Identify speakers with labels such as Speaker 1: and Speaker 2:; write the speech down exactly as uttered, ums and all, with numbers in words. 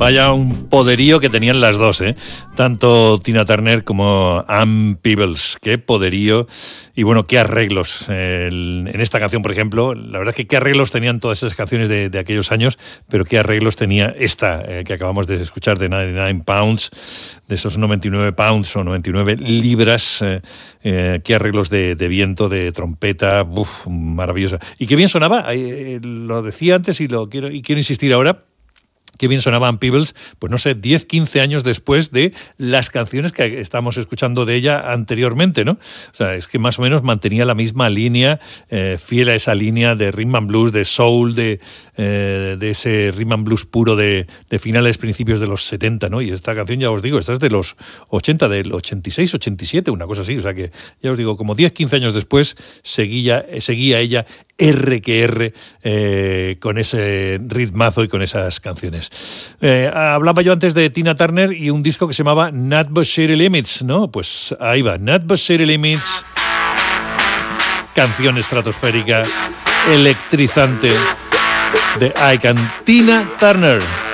Speaker 1: Vaya un poderío que tenían las dos, ¿eh? Tanto Tina Turner como Ann Peebles. Qué poderío y bueno, qué arreglos. El, en esta canción, por ejemplo, la verdad es que qué arreglos tenían todas esas canciones de, de aquellos años, pero qué arreglos tenía esta eh, que acabamos de escuchar de noventa y nueve pounds, de esos noventa y nueve pounds o noventa y nueve libras. Eh, eh, qué arreglos de, de viento, de trompeta, uf, maravillosa. Y qué bien sonaba, eh, lo decía antes y lo quiero y quiero insistir ahora. Qué bien sonaba Ann Peebles, pues no sé, diez, quince años después de las canciones que estamos escuchando de ella anteriormente, ¿no? O sea, es que más o menos mantenía la misma línea, eh, fiel a esa línea de rhythm and blues, de soul, de, eh, de ese rhythm and blues puro de, de finales, principios de los setenta, ¿no? Y esta canción, ya os digo, esta es de los ochenta, del ochenta y seis, ochenta y siete, una cosa así. O sea que, ya os digo, como diez, quince años después, seguía, seguía ella R que R eh, con ese ritmazo y con esas canciones. Eh, hablaba yo antes de Tina Turner y un disco que se llamaba Not But City Limits, ¿no? Pues ahí va, Not But City Limits, canción estratosférica, electrizante de Ike and Tina Turner.